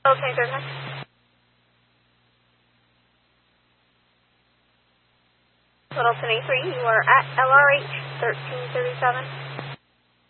Okay, very much. Littleton A3, you are at LRH 1337.